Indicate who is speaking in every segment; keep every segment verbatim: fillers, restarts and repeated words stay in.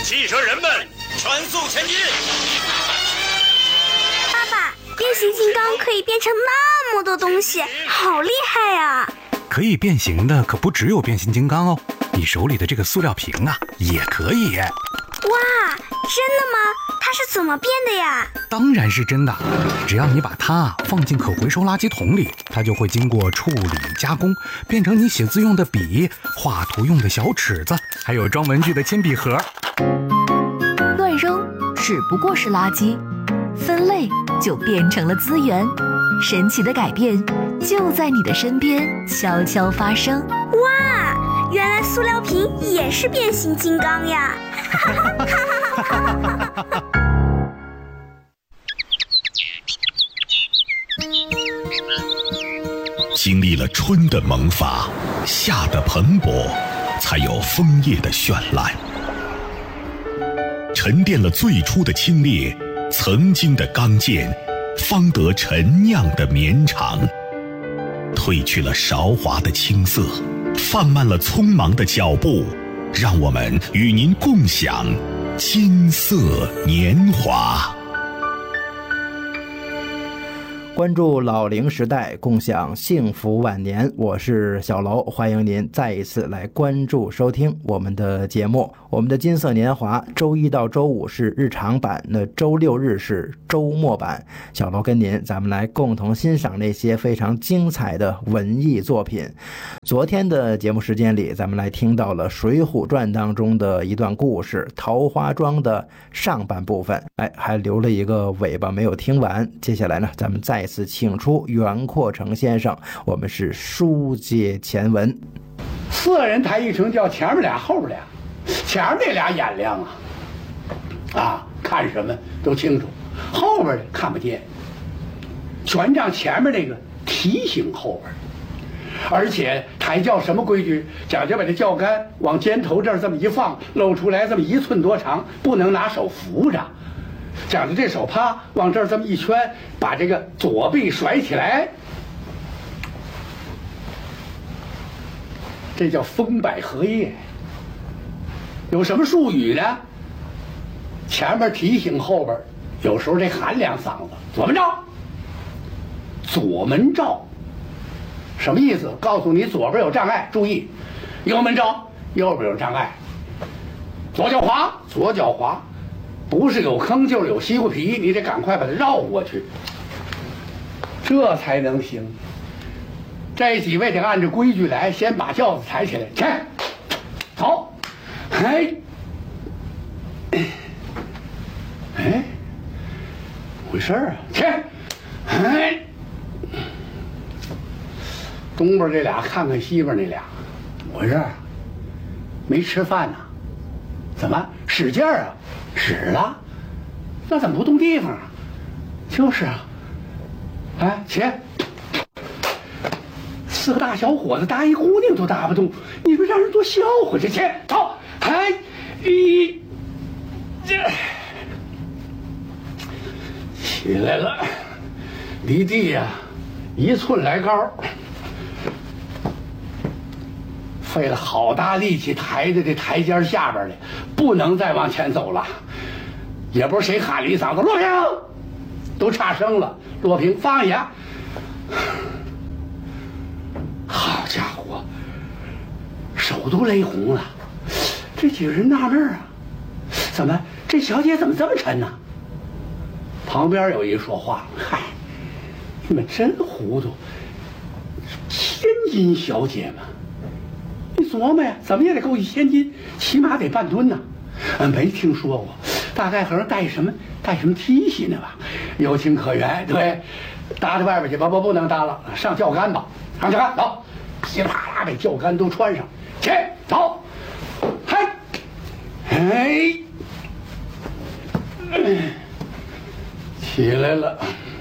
Speaker 1: 汽车人们，全速前进！
Speaker 2: 爸爸，变形金刚可以变成那么多东西，好厉害呀！
Speaker 3: 可以变形的可不只有变形金刚哦，你手里的这个塑料瓶啊，也可以。
Speaker 2: 哇，真的吗？它是怎么变的呀？
Speaker 3: 当然是真的，只要你把它放进可回收垃圾桶里，它就会经过处理加工，变成你写字用的笔、画图用的小尺子，还有装文具的铅笔盒。
Speaker 4: 乱扔只不过是垃圾，分类就变成了资源。神奇的改变就在你的身边悄悄发生。
Speaker 2: 哇，原来塑料瓶也是变形金刚呀！
Speaker 5: 经历了春的萌发，夏的蓬勃，才有枫叶的绚烂。沉淀了最初的清冽，曾经的刚健，方得陈酿的绵长。褪去了韶华的青涩，放慢了匆忙的脚步，让我们与您共享金色年华。
Speaker 6: 关注老龄时代，共享幸福晚年。我是小楼，欢迎您再一次来关注收听我们的节目。我们的金色年华周一到周五是日常版，那周六日是周末版。小楼跟您咱们来共同欣赏那些非常精彩的文艺作品。昨天的节目时间里，咱们来听到了《水浒传》当中的一段故事，桃花庄的上半部分，哎，还留了一个尾巴没有听完。接下来呢，咱们再次请出袁阔成先生，我们是书接前文。
Speaker 7: 四个人抬一绳，叫前面俩后边俩，前面那俩眼亮啊，啊，看什么都清楚，后边的看不见，全让前面那个提醒后边。而且抬轿什么规矩？讲究把这轿杆往肩头这儿这么一放，露出来这么一寸多长，不能拿手扶着。讲究这手啪往这儿这么一圈，把这个左臂甩起来，这叫风摆荷叶。有什么术语呢？前面提醒后边，有时候这喊两嗓子，左门照，左门照。什么意思？告诉你左边有障碍，注意；右门照，右边有障碍。左脚滑，左脚滑，不是有坑就是有西瓜皮，你得赶快把它绕过去，这才能行。这几位得按照规矩来，先把轿子抬起来，前走，哎，哎，回事儿啊？前，哎。东边这俩看看西边那俩，怎么回事？没吃饭呢？怎么使劲儿啊？使了？那怎么不动地方啊？就是啊。哎，起！四个大小伙子搭一姑娘都搭不动，你们让人多笑话去！起，走！哎，一，这起来了，离地呀、啊、一寸来高。费了好大力气抬着这台阶下边来，不能再往前走了。也不知谁喊了一嗓子：“罗平！”都差声了。罗平放下。好家伙，手都勒红了。这几个人纳闷啊，怎么这小姐怎么这么沉呢？旁边有一说话：“嗨，你们真糊涂，千金小姐嘛。”你琢磨呀，怎么也得够一千斤，起码得半吨呢。嗯，没听说过，大概可能带什么带什么梯形的吧，有情可原。对，搭到外边去吧，不不能搭了，上轿杆吧，上轿杆走，噼里啪啦把轿杆都穿上，起走，嗨，哎，起来了，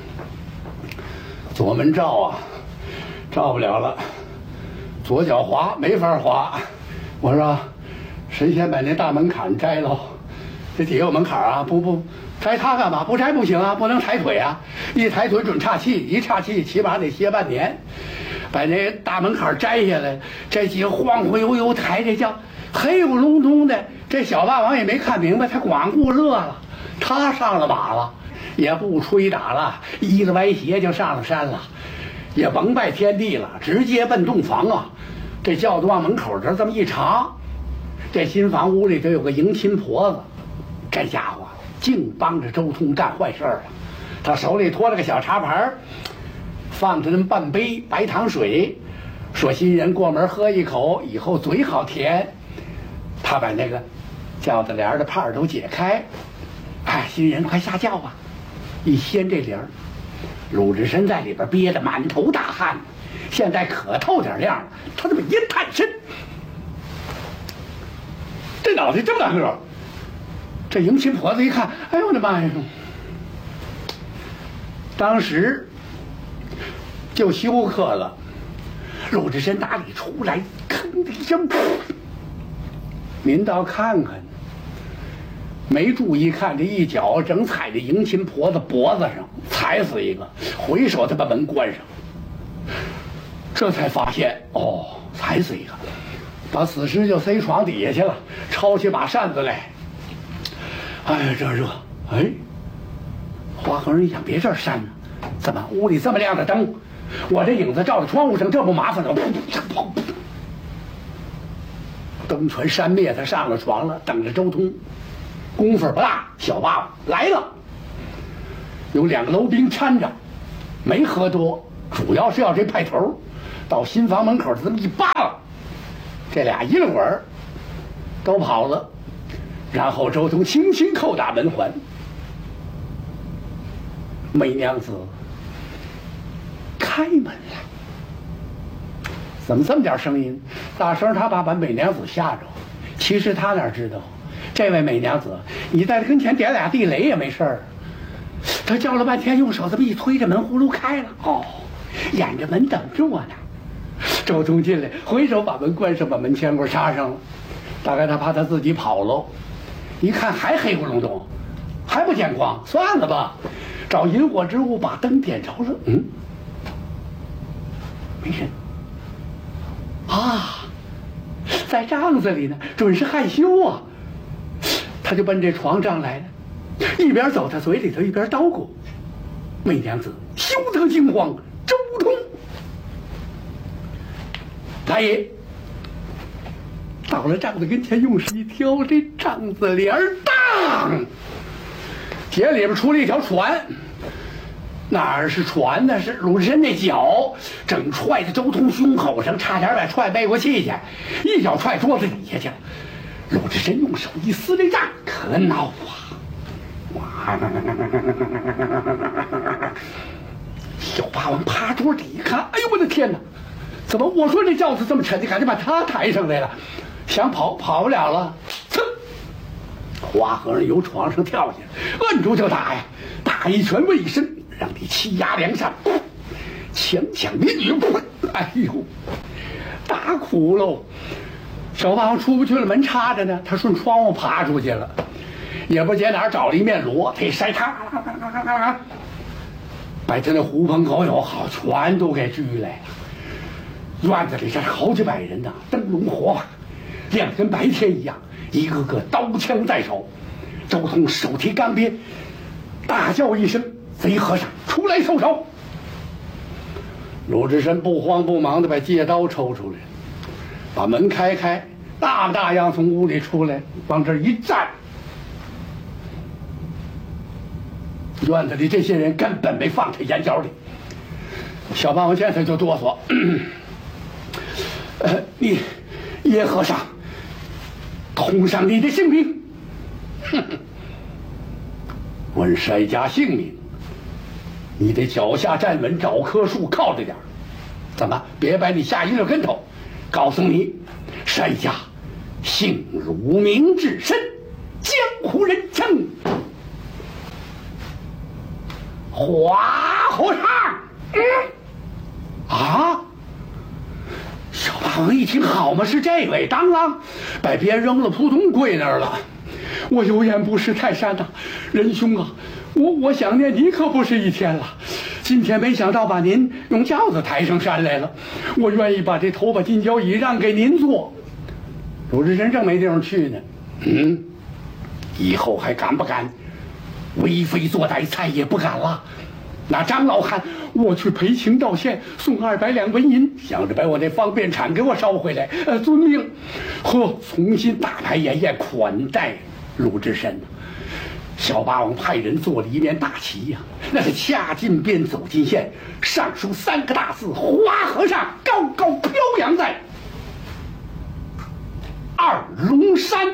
Speaker 7: 左门照啊，照不了了。左脚滑没法滑，我说谁先把那大门槛摘了？这底下有门槛啊，不不摘它干嘛？不摘不行啊，不能抬腿啊！一抬腿准岔气，一岔气起码得歇半年。把那大门槛摘下来，这几个晃晃悠悠抬这叫黑不隆咚的， 这小霸王也没看明白，他光顾乐了。他上了马了，也不吹打了，依着歪斜就上了山了，也甭拜天地了，直接奔洞房啊！这轿子往门口这这么一长，这新房屋里头有个迎亲婆子，这家伙净帮着周通干坏事了。他手里托了个小茶盘，放着那么半杯白糖水，说新人过门喝一口，以后嘴好甜。他把那个轿子帘的帕儿都解开，哎，新人快下轿啊！一掀这帘儿，鲁智深在里边憋得满头大汗，现在可透点亮了。他这么一探身，这脑袋这么大个儿，这迎亲婆子一看，哎呦我的妈呀！当时就休克了。鲁智深打里出来，吭的一声，您倒看看，没注意看，这一脚正踩着迎亲婆子脖子上，踩死一个，回手他把门关上，这才发现哦，踩死一个，把死尸就塞床底下去了，抄起把扇子来，哎呀这热，哎，花和尚一想，别这儿扇呢，怎么屋里这么亮的灯，我这影子照在窗户上，这不麻烦了？灯全扇灭，他上了床了，等着周通。功夫不大，小霸王来了，有两个楼兵搀着，没喝多，主要是要这派头。到新房门口这么一扒拉，这俩一愣儿都跑了。然后周通轻轻叩打门环，梅娘子开门来。怎么这么点声音？大声他怕把美娘子吓着。其实他哪知道，这位美娘子，你在他跟前点俩地雷也没事儿。他叫了半天，用手这么一推，这门葫芦开了。哦，掩着门等着我呢。周通进来，回手把门关上，把门前棍插上了。大概他怕他自己跑喽，一看还黑咕隆咚，还不见光，算了吧，找引火之物把灯点着了。嗯，没人。啊，在帐子里呢，准是害羞啊。他就奔这床帐来了，一边走他嘴里头一边叨咕：“媚娘子，休得惊慌，周通。”大爷到了帐子跟前，用手一挑，这帐子帘儿当，姐里边出了一条船。哪儿是船呢？是鲁智深那脚正踹在周通胸口上，差点把踹背过气去，一脚踹桌子底下去了。鲁智深用手一撕这帐，可恼啊！小霸王趴桌底一看，哎呦我的天哪！怎么我说这轿子这么沉，你赶紧把他抬上来了？想跑跑不了了，噌！花和尚由床上跳下来，摁住就打呀，打一拳为身，让你气压梁上，强抢民女，哎呦，打苦喽！小霸王出不去了，门插着呢，他顺窗户爬出去了，也不见哪儿找了一面锣，他一筛，咔咔咔咔咔咔，把他那狐朋狗友好全都给拘来了。院子里这好几百人呐，灯笼火把，亮跟白天一样，一个个刀枪在手。周通手提钢鞭，大叫一声：“贼和尚，出来收手！”鲁智深不慌不忙的把戒刀抽出来，把门开开，大不大样从屋里出来，往这一站。院子里这些人根本没放他眼角里。小霸王见他就哆嗦。呃，你叶和尚，通上你的性命！哼，问筛家性命，你得脚下站稳，找棵树靠着点。怎么？别把你吓一溜跟头。告诉你，筛家姓鲁，名智深，江湖人称花和尚。嗯，啊！小霸王一听，好嘛，是这位，当啷把鞭扔了，扑通跪那儿了。我有眼不识泰山呐、啊，仁兄啊，我我想念您可不是一天了。今天没想到把您用轿子抬上山来了，我愿意把这头把金交椅让给您坐。鲁智深正没地方去呢， 嗯，以后还敢不敢为非作歹？再也不敢了。那张老汉，我去赔情道歉，送二百两纹银，想着把我这方便铲给我捎回来，呃，遵命。呵，重新大排筵宴款待鲁智深。小霸王派人做了一面大旗呀、啊，那是掐进边走进县，上书三个大字“花和尚”，高高飘扬在二龙山。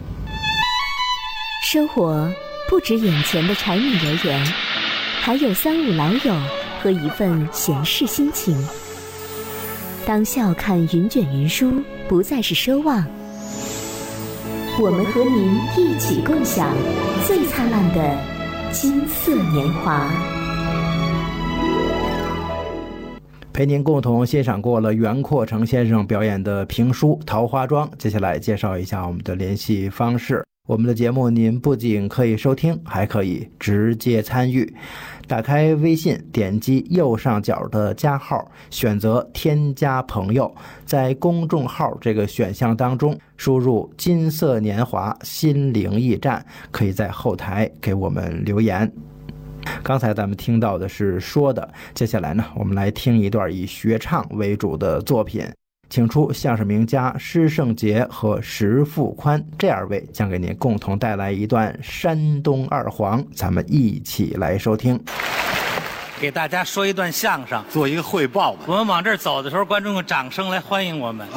Speaker 4: 生活不止眼前的柴米油盐，还有三五老友和一份闲适心情。当笑看云卷云舒不再是奢望，我们和您一起共享最灿烂的金色年华。
Speaker 6: 陪您共同欣赏过了袁阔成先生表演的评书《桃花庄》，接下来介绍一下我们的联系方式。我们的节目您不仅可以收听，还可以直接参与。打开微信，点击右上角的加号，选择添加朋友，在公众号这个选项当中输入金色年华心灵驿站，可以在后台给我们留言。刚才咱们听到的是说的，接下来呢，我们来听一段以学唱为主的作品，请出相声名家施圣杰和石富宽这二位将给您共同带来一段山东二黄，咱们一起来收听。
Speaker 8: 给大家说一段相声，
Speaker 9: 做一个汇报吧。
Speaker 8: 我们往这儿走的时候，观众用掌声来欢迎我们。